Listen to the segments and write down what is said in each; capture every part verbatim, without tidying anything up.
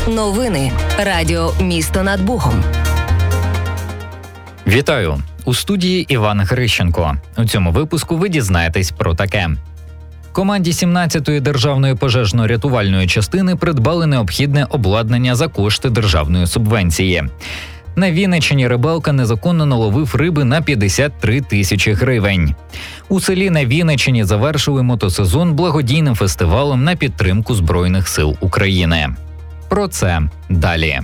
Новини Радіо Місто над Богом. Вітаю! У студії Іван Грищенко. У цьому випуску ви дізнаєтесь про таке. Команді сімнадцятої державної пожежно-рятувальної частини придбали необхідне обладнання за кошти державної субвенції. На Вінниччині рибалка незаконно наловив риби на п'ятдесят три тисячі гривень. У селі на Вінниччині завершили мотосезон благодійним фестивалем на підтримку Збройних сил України. Про це далі.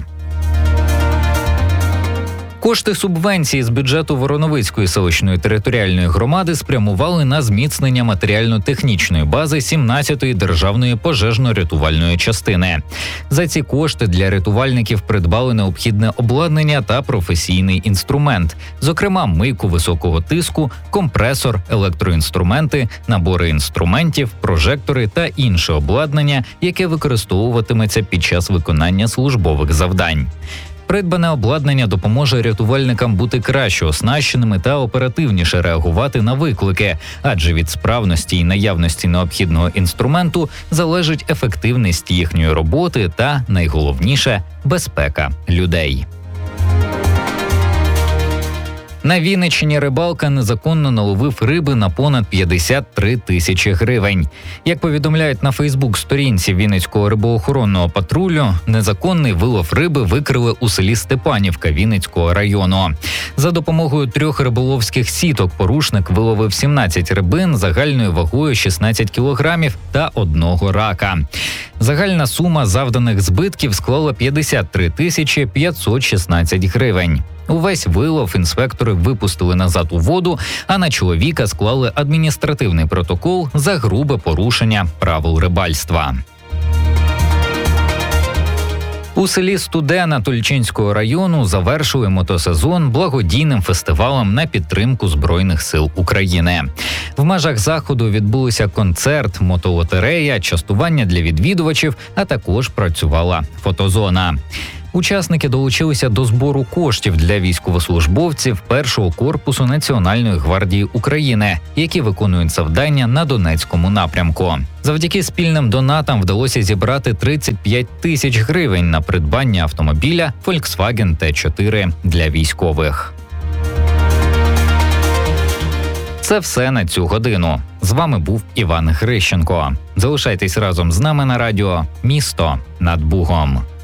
Кошти субвенції з бюджету Вороновицької селищної територіальної громади спрямували на зміцнення матеріально-технічної бази сімнадцятої державної пожежно-рятувальної частини. За ці кошти для рятувальників придбали необхідне обладнання та професійний інструмент, зокрема мийку високого тиску, компресор, електроінструменти, набори інструментів, прожектори та інше обладнання, яке використовуватиметься під час виконання службових завдань. Придбане обладнання допоможе рятувальникам бути краще оснащеними та оперативніше реагувати на виклики, адже від справності і наявності необхідного інструменту залежить ефективність їхньої роботи та, найголовніше, безпека людей. На Вінниччині рибалка незаконно наловив риби на понад п'ятдесят три тисячі гривень. Як повідомляють на Фейсбук-сторінці Вінницького рибоохоронного патрулю, незаконний вилов риби викрили у селі Степанівка Вінницького району. За допомогою трьох риболовських сіток порушник виловив сімнадцять рибин загальною вагою шістнадцять кілограмів та одного рака. Загальна сума завданих збитків склала п'ятдесят три тисячі п'ятсот шістнадцять гривень. Увесь вилов інспектори випустили назад у воду, а на чоловіка склали адміністративний протокол за грубе порушення правил рибальства. У селі Студена Тульчинського району завершили мотосезон благодійним фестивалем на підтримку Збройних сил України. В межах заходу відбулися концерт, мотолотерея, частування для відвідувачів, а також працювала фотозона. Учасники долучилися до збору коштів для військовослужбовців першого корпусу Національної гвардії України, які виконують завдання на Донецькому напрямку. Завдяки спільним донатам вдалося зібрати тридцять п'ять тисяч гривень на придбання автомобіля Volkswagen Т чотири для військових. Це все на цю годину. З вами був Іван Грищенко. Залишайтесь разом з нами на радіо «Місто над Бугом».